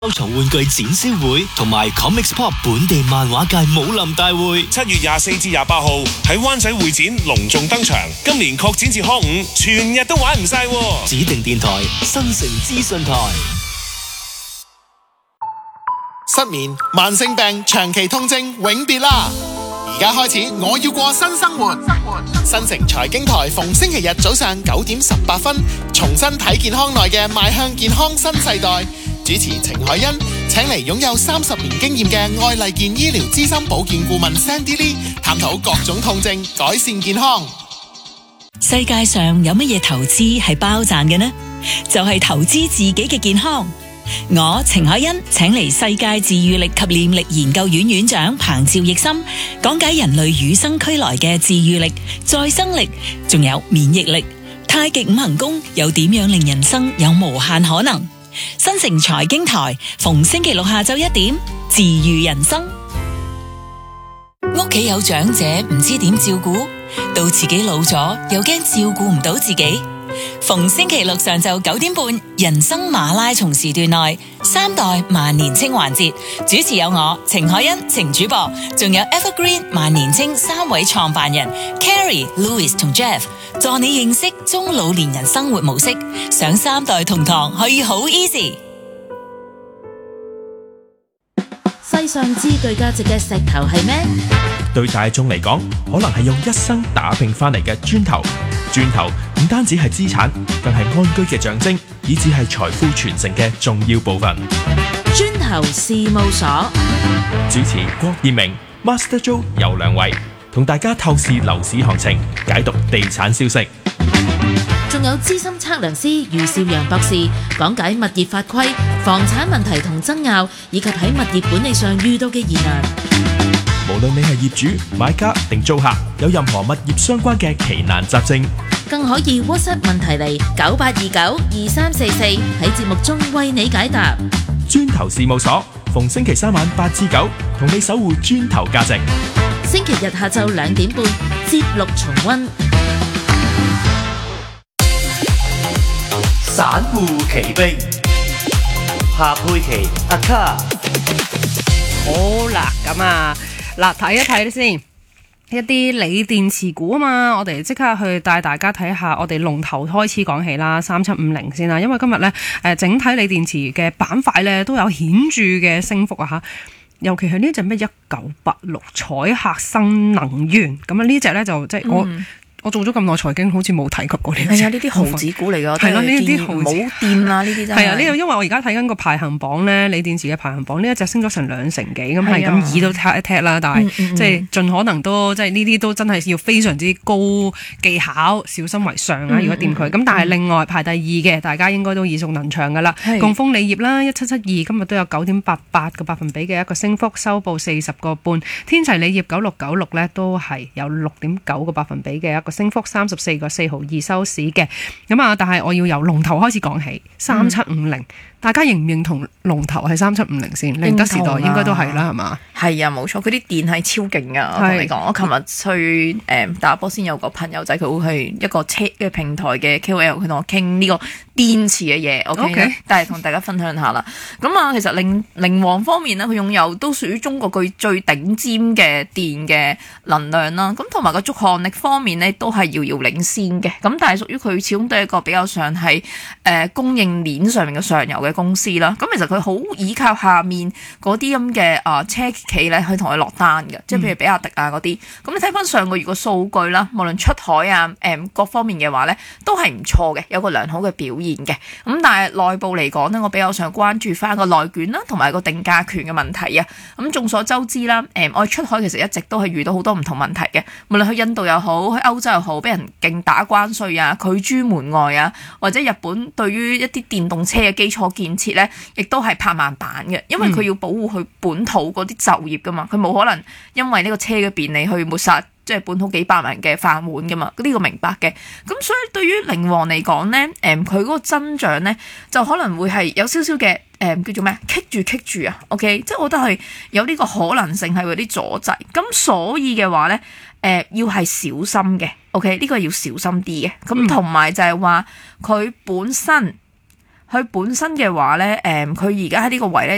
收藏玩具展銷會同埋 Comics Pop 本地漫畫界武林大會 ，7月24至28號喺灣仔會展隆重登場。今年擴展至康午，全日都玩唔晒。 指定電台新城資訊台。 失眠、慢性病、長期痛症永別啦！而家開始，我要過新生活。新城財經台逢星期日早上9點18分，重新睇健康內嘅邁向健康新世代。主持程海欣請嚟擁有30年經驗嘅愛麗健醫療資深保健顧問 Sandy Lee， 探討各種痛症，改善健康。 世界上有乜嘢投資係包賺嘅呢？就係投資自己嘅健康。我程海欣請嚟世界治癒力及念力研究院院長彭趙奕森，講解人類與生俱來嘅治癒力、再生力，仲有免疫力。太極五行功又點樣令人生有無限可能？新城財經台逢星期六下晝1點，治癒人生。屋企有長者唔知點照顧，到自己老咗又驚照顧唔到自己。逢星期六上晝9點半，人生馬拉松時段內3代萬年青環節，主持有我程海欣、程主播，仲有 Evergreen 萬年青3位創辦人 Carrie、Louis 同 Jeff， 助你認識中老年人生活模式。上3代同堂可以好 easy。 世上之具價值嘅石頭係咩？ 對大眾嚟講，可能係用一生打拼翻嚟嘅磚頭。磚頭唔單止係資產，更係安居嘅象徵，以至係財富傳承嘅重要部分。 磚頭事務所主持郭燕明、Master Joe 有兩位，同大家透視樓市行情，解讀地產消息。 仲有資深測量師余少陽博士講解物業法規、房產問題同爭拗，以及喺物業管理上遇到嘅疑難。 無論你係業主、買家定租客，有任何物業相關嘅奇難雜症， 更可以 WhatsApp 問題嚟98292344，喺節目中為你解答。 磚頭事務所逢星期3晚8至9，同你守護磚頭價值。 星期日下晝2點半，節錄重溫。 散戶奇兵，夏佩琪阿卡。 好啦，咁啊，嗱睇一睇先，一啲鋰電池股啊嘛，我哋即刻去帶大家睇下，我哋龍頭開始講起啦，3750先啦，因為今日咧整體鋰電池嘅板塊咧都有顯著嘅升幅啊嚇，尤其係呢隻咩1986彩客新能源，咁啊呢隻咧就即係我做咗咁耐財經，好似冇提及過呢隻。 係啊，呢啲毫子股嚟㗎， 係咯，呢啲毫子冇掂啦，呢啲真係。 係啊，呢個因為我而家睇緊個排行榜咧，鋰電池嘅排行榜呢一隻升咗成2成幾，咁係咁耳都踢一踢啦。但係即係盡可能都即係呢啲都真係要非常之高技巧，小心為上啊！如果掂佢咁，但係另外排第2嘅，大家應該都耳熟能詳㗎啦。贛鋒鋰業啦，1772今日都有9.88個百分比嘅一個升幅，收報40個半。天齊鋰業9696咧都係有6.9個百分比嘅一個升幅，34個4毫2收市嘅。咁啊，但係我要由龍頭開始講起，3750，大家認唔認同龍頭係3750先？寧德時代應該都係啦，係嘛？ 係啊，冇錯，佢啲電係超勁噶。我同你講，我琴日去打波先有個朋友仔，佢會係一個車嘅平台嘅 KOL， 佢同我傾呢個電池嘅嘢，OK， 但係同大家分享下啦。咁啊，其實寧王方面呢，佢擁有都屬於中國最頂尖嘅電嘅能量啦。咁同埋個續航力方面呢，都係遙遙領先嘅。咁但係屬於佢始終都係一個比較上係供應鏈上面嘅上游嘅公司啦。咁其實佢好依靠下面嗰啲咁嘅車企咧去同佢落單嘅，即係譬如比亞迪啊嗰啲。咁你睇翻上個月個數據啦，無論出海啊各方面嘅話咧，都係唔錯嘅，有個良好嘅表現嘅。咁但係內部嚟講呢，我比較想關注翻個內卷啦，同埋個定價權嘅問題啊。咁眾所周知啦，我哋出海其實一直都係遇到好多唔同問題嘅，無論去印度又好，去歐洲又好，俾人勁打關稅啊，拒諸門外啊，或者日本對於一啲電動車嘅基礎建設咧，亦都係拍慢板嘅，因為佢要保護佢本土嗰啲就業噶嘛，佢冇可能因為呢個車嘅便利去抹殺即係本土幾百萬嘅飯碗噶嘛，呢個明白嘅。咁所以對於寧王嚟講咧，佢嗰個增長咧就可能會係有少少嘅叫做咩棘住啊 ，OK， 即係我覺得係有呢個可能性係有啲阻滯。咁所以嘅話咧，要係小心嘅 ，OK， 呢個要小心啲嘅。咁同埋就係話佢本身嘅話咧，佢而家喺呢個位咧